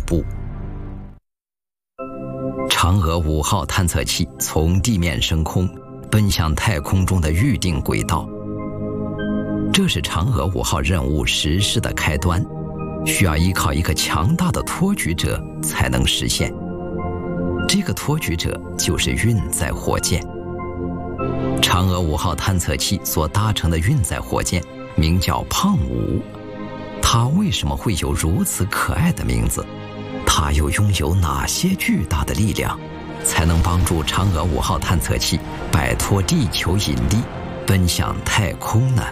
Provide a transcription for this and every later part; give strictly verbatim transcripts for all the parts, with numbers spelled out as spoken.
怖。嫦娥五号探测器从地面升空，奔向太空中的预定轨道。这是嫦娥五号任务实施的开端，需要依靠一个强大的托举者才能实现。这个托举者就是运载火箭。嫦娥五号探测器所搭乘的运载火箭名叫胖五，它为什么会有如此可爱的名字？它又拥有哪些巨大的力量，才能帮助嫦娥五号探测器摆脱地球引力，奔向太空呢？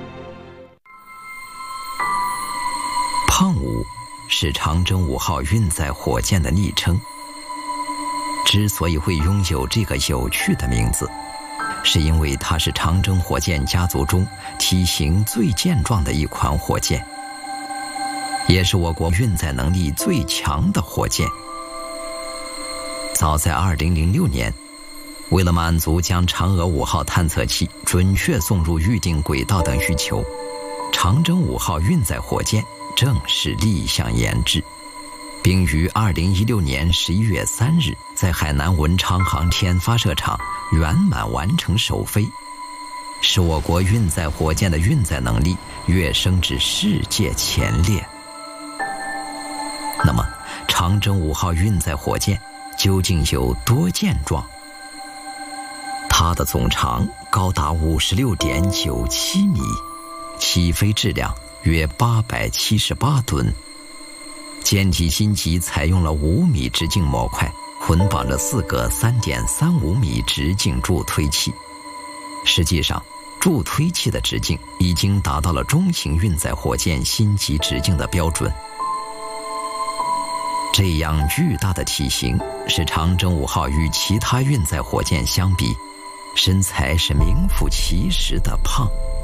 胖五是长征五号运载火箭的昵称。之所以会拥有这个有趣的名字，是因为它是长征火箭家族中体型最健壮的一款火箭，也是我国运载能力最强的火箭。早在二零零六年，为了满足将嫦娥五号探测器准确送入预定轨道等需求，长征五号运载火箭正式立项研制，并于二零一六年十一月三日在海南文昌航天发射场圆满完成首飞，使我国运载火箭的运载能力跃升至世界前列。那么，长征五号运载火箭究竟有多健壮？它的总长高达五十六点九七米，起飞质量约八百七十八吨。舰体芯级采用了五米直径模块，捆绑着四个 三点三五米直径助推器。实际上，助推器的直径已经达到了中型运载火箭芯级直径的标准。这样巨大的体型，使长征五号与其他运载火箭相比，身材是名副其实的胖。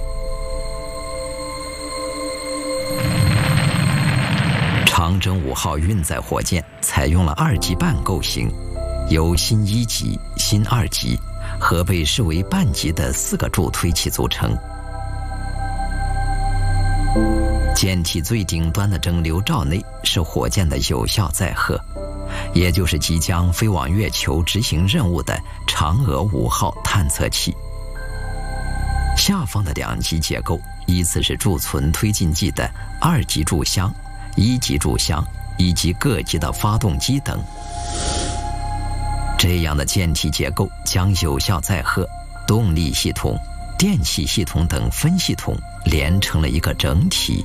长征五号运载火箭采用了二级半构型，由新一级、新二级和被视为半级的四个助推器组成。舰体最顶端的整流罩内是火箭的有效载荷，也就是即将飞往月球执行任务的嫦娥五号探测器。下方的两级结构依次是贮存推进剂的二级贮箱、一级贮箱以及各级的发动机等。这样的舰体结构将有效载荷、动力系统、电气系统等分系统连成了一个整体。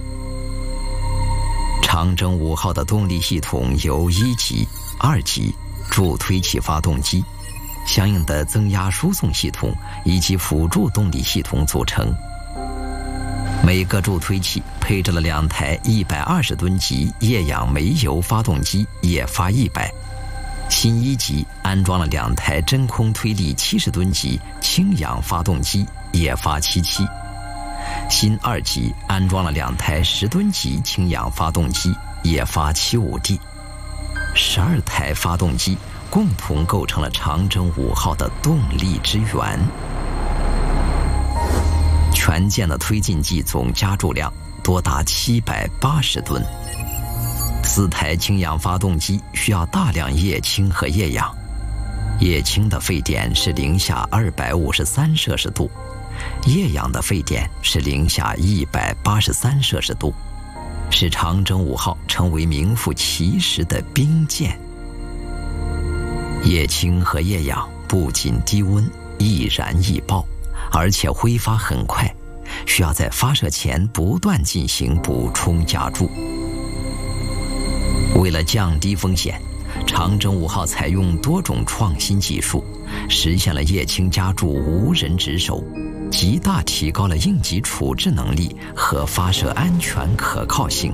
长征五号的动力系统由一级、二级助推器发动机、相应的增压输送系统以及辅助动力系统组成。每个助推器配置了两台一百二十吨级液氧煤油发动机液发一百，新一级安装了两台真空推力七十吨级氢氧发动机液发七七，新二级安装了两台十吨级氢氧发动机液发七五 D， 十二台发动机共同构成了长征五号的动力之源。全舰的推进剂总加注量多达七百八十吨，四台氢氧发动机需要大量液氢和液氧，液氢的沸点是零下二百五十三摄氏度，液氧的沸点是零下一百八十三摄氏度，使长征五号成为名副其实的冰舰。液氢和液氧不仅低温易燃易爆，而且挥发很快，需要在发射前不断进行补充加注。为了降低风险，长征五号采用多种创新技术，实现了液氢加注无人值守，极大提高了应急处置能力和发射安全可靠性。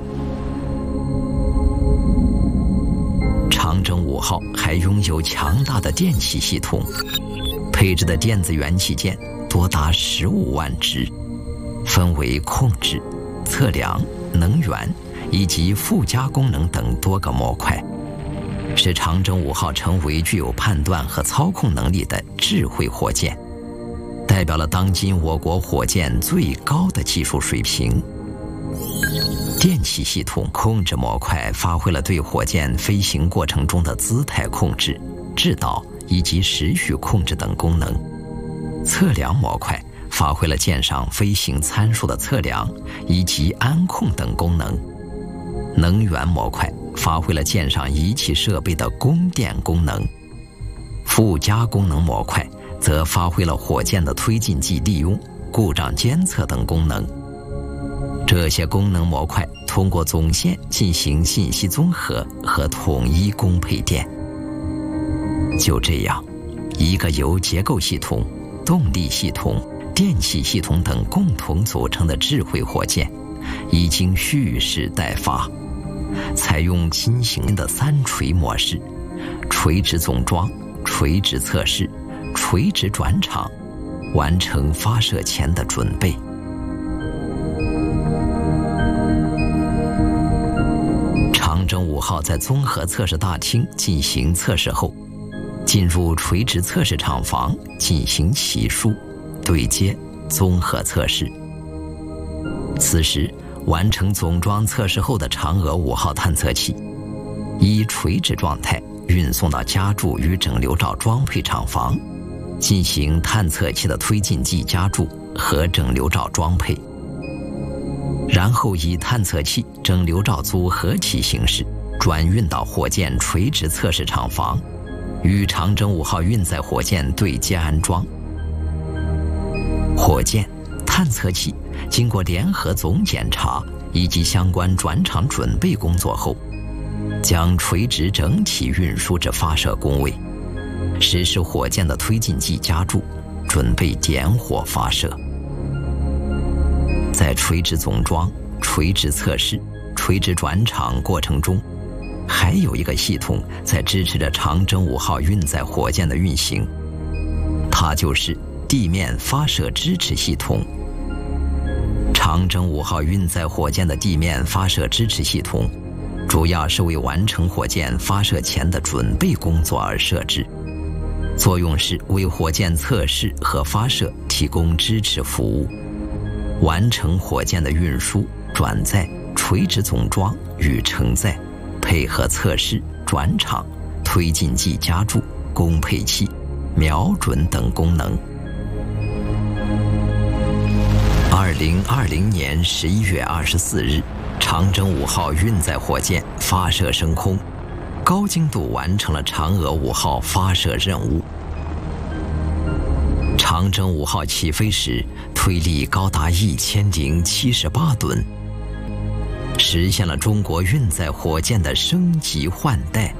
长征五号还拥有强大的电气系统，配置的电子元器件多达十五万只，分为控制、测量、能源以及附加功能等多个模块，使长征五号成为具有判断和操控能力的智慧火箭，代表了当今我国火箭最高的技术水平。 电气系统控制模块发挥了对火箭飞行过程中的姿态控制、制导以及时序控制等功能。测量模块发挥了舰上飞行参数的测量以及安控等功能。能源模块发挥了舰上仪器设备的供电功能。附加功能模块则发挥了火箭的推进剂利用、故障监测等功能。这些功能模块通过总线进行信息综合和统一供配电。就这样，一个由结构系统、动力系统、电气系统等共同组成的智慧火箭，已经蓄势待发。采用新型的三锤模式：垂直总装、垂直测试、垂直转场，完成发射前的准备。长征五号在综合测试大厅进行测试后，进入垂直测试厂房进行起输、对接、综合测试。此时，完成总装测试后的嫦娥五号探测器，以垂直状态运送到加注与整流罩装配厂房，进行探测器的推进剂加注和整流罩装配。然后以探测器、整流罩组合体形式转运到火箭垂直测试厂房，与长征五号运载火箭对接安装。火箭、探测器经过联合总检查以及相关转场准备工作后，将垂直整体运输至发射工位，实施火箭的推进剂加注，准备点火发射。在垂直总装、垂直测试、垂直转场过程中，还有一个系统在支持着长征五号运载火箭的运行，它就是地面发射支持系统。长征五号运载火箭的地面发射支持系统，主要是为完成火箭发射前的准备工作而设置，作用是为火箭测试和发射提供支持服务，完成火箭的运输、转载、垂直总装与承载，配合测试、转场、推进剂加注、供配器、瞄准等功能。二零二零年十一月二十四日，长征五号运载火箭发射升空，高精度完成了嫦娥五号发射任务。长征五号起飞时推力高达一千零七十八吨，实现了中国运载火箭的升级换代。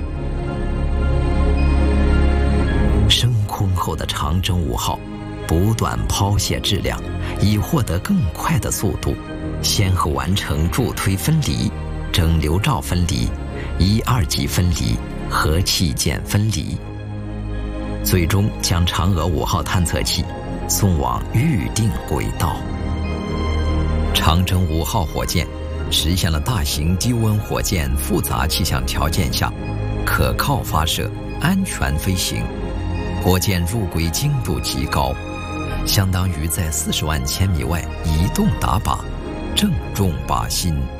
升空后的长征五号不断抛卸质量，以获得更快的速度，先后完成助推分离、整流罩分离、一二级分离和器件分离，最终将嫦娥五号探测器送往预定轨道。长征五号火箭实现了大型低温火箭复杂气象条件下可靠发射、安全飞行，火箭入轨精度极高，相当于在四十万千米外移动打靶，正中靶心。